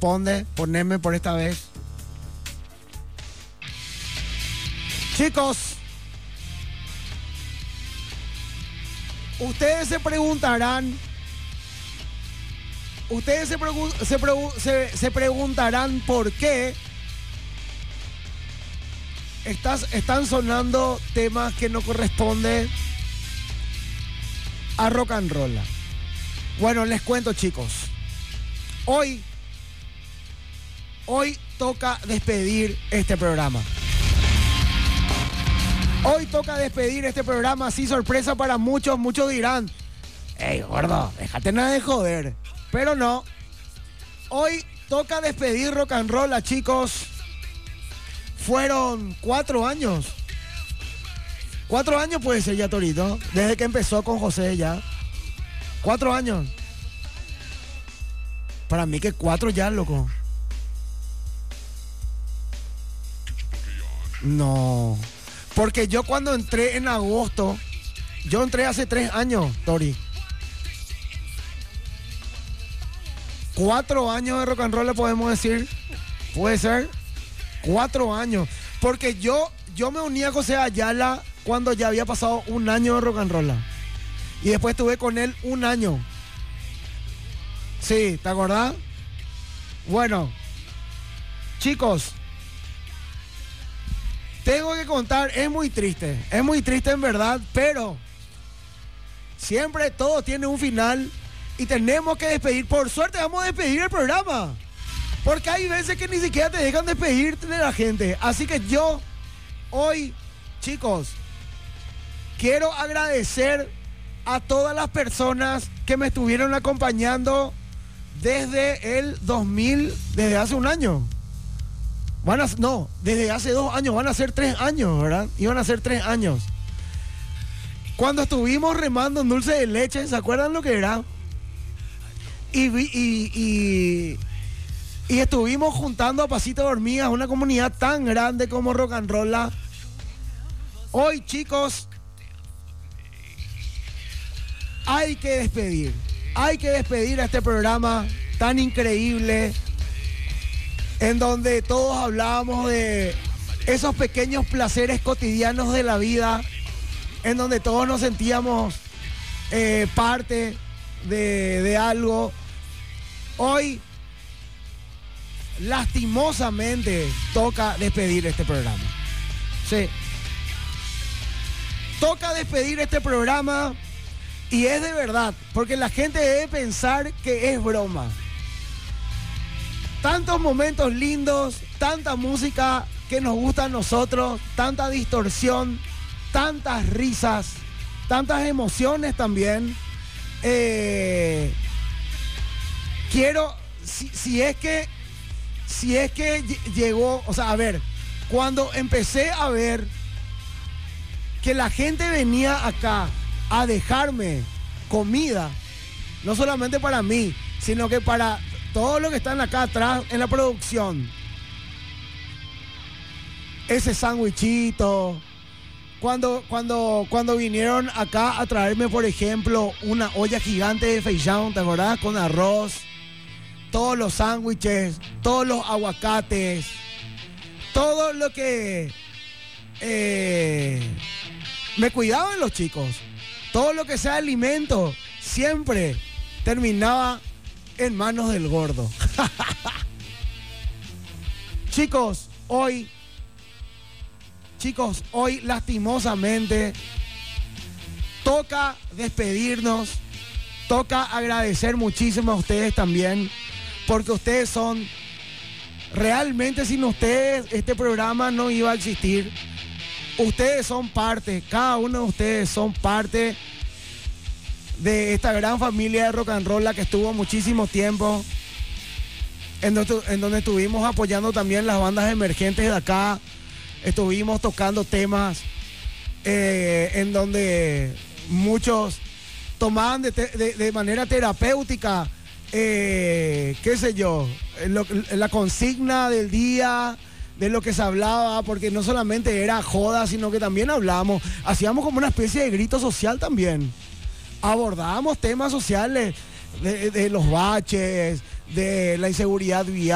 corresponde. Poneme por esta vez. Chicos, ustedes se preguntarán por qué están sonando temas que no corresponden a rock and roll. Bueno, les cuento, chicos. Hoy toca despedir este programa. Hoy toca despedir este programa, así sorpresa para muchos. Muchos dirán, hey, gordo, déjate nada de joder. Pero no. Hoy toca despedir rock and roll, chicos. Fueron 4 años. 4 años puede ser ya, Torito. Desde que empezó con José ya. 4 años. Para mí que 4 ya, loco. No. Porque yo cuando entré en agosto, yo entré hace 3 años, Tori. 4 años de rock and roll le podemos decir. Puede ser. 4 años. Porque yo me uní a José Ayala cuando ya había pasado 1 año de rock and roll. Y después estuve con él 1 año. Sí, ¿te acordás? Bueno, chicos, tengo que contar, es muy triste en verdad, pero siempre todo tiene un final y tenemos que despedir. Por suerte vamos a despedir el programa, porque hay veces que ni siquiera te dejan despedirte de la gente. Así que yo hoy, chicos, quiero agradecer a todas las personas que me estuvieron acompañando desde el 2000, desde hace 1 año. Desde hace 2 años, van a ser 3 años, ¿verdad? Iban a ser 3 años. Cuando estuvimos remando en dulce de leche, ¿se acuerdan lo que era? Y estuvimos juntando a pasito de hormigas una comunidad tan grande como Rock and Roll. Hoy, chicos, hay que despedir a este programa tan increíble, en donde todos hablábamos de esos pequeños placeres cotidianos de la vida, en donde todos nos sentíamos parte de algo. Hoy, lastimosamente, toca despedir este programa. Sí. Toca despedir este programa y es de verdad, porque la gente debe pensar que es broma. Tantos momentos lindos, tanta música que nos gusta a nosotros, tanta distorsión, tantas risas, tantas emociones también. Quiero, si es que llegó, o sea, a ver, cuando empecé a ver que la gente venía acá a dejarme comida, no solamente para mí, sino que para todos los que están acá atrás en la producción, ese sándwichito, cuando vinieron acá a traerme, por ejemplo, una olla gigante de feijão, ¿te acordás? Con arroz, todos los sándwiches, todos los aguacates, todo lo que me cuidaban los chicos, todo lo que sea alimento, siempre terminaba en manos del gordo. Chicos, hoy lastimosamente toca despedirnos, toca agradecer muchísimo a ustedes también, porque ustedes son, realmente sin ustedes este programa no iba a existir. Ustedes son parte, cada uno de ustedes son parte de esta gran familia de rock and roll, la que estuvo muchísimo tiempo, en donde estuvimos apoyando también las bandas emergentes de acá, estuvimos tocando temas en donde muchos tomaban de manera terapéutica, qué sé yo, la consigna del día, de lo que se hablaba, porque no solamente era joda, sino que también hablábamos, hacíamos como una especie de grito social también. Abordábamos temas sociales de los baches, de la inseguridad vial.